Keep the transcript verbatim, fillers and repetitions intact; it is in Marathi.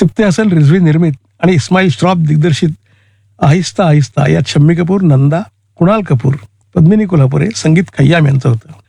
सिप्ते हसन रिझवी निर्मित आणि इस्माईल श्रॉफ दिग्दर्शित आहिस्ता आहिस्ता यात शम्मी कपूर, नंदा, कुणाल कपूर, पद्मिनी कोल्हापुरे, संगीत खय्याम यांचं होतं.